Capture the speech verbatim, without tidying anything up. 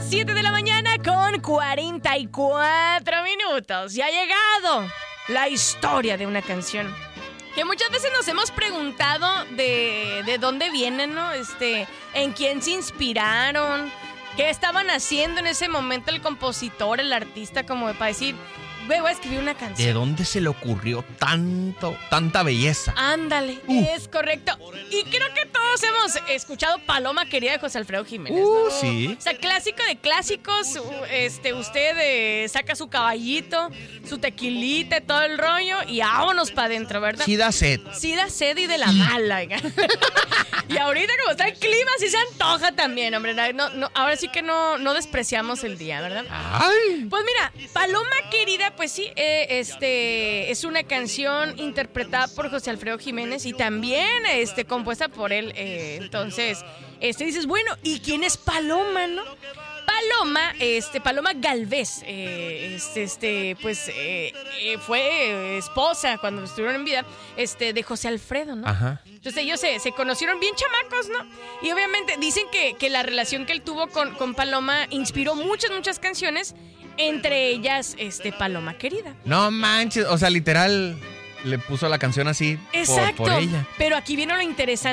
siete de la mañana con cuarenta y cuatro minutos. Y ha llegado la historia de una canción que muchas veces nos hemos preguntado de, de dónde vienen, ¿no? Este, en quién se inspiraron, qué estaban haciendo en ese momento el compositor, el artista, como para decir, voy a escribir una canción. ¿De dónde se le ocurrió tanto, tanta belleza? Ándale, Uh. es correcto. Y creo que todos hemos escuchado Paloma Querida de José Alfredo Jiménez, Uh, ¿no? sí. O sea, clásico de clásicos. u- Este, usted eh, saca su caballito, su tequilita, todo el rollo y vámonos para adentro, ¿verdad? Sí da sed. Sí da sed y de la mala, oiga. Y ahorita como está el clima, sí se antoja también, hombre. No, no, ahora sí que no, no despreciamos el día, ¿verdad? Ay. Pues mira, Paloma Querida, pues sí, eh, este es una canción interpretada por José Alfredo Jiménez y también este, compuesta por él. eh, entonces, este dices, bueno, ¿y quién es Paloma, no? Paloma, este, Paloma Galvez, eh, este, este, pues eh, eh, fue eh, esposa cuando estuvieron en vida, este, de José Alfredo, ¿no? Ajá. Entonces ellos se, se conocieron bien chamacos, ¿no? Y obviamente dicen que, que la relación que él tuvo con, con Paloma inspiró muchas, muchas canciones, entre ellas, este, Paloma Querida. No manches, o sea, literal le puso la canción así por- Exacto. por ella. Pero aquí viene lo interesante.